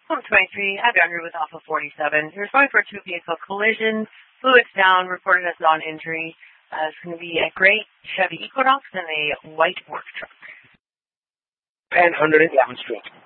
Home 23, I've got here with Alpha 47. You're responding for a two-vehicle collision. Fluids down, reported as non-injury. It's going to be a gray Chevy Equinox and a white work truck. Penn 111th Street.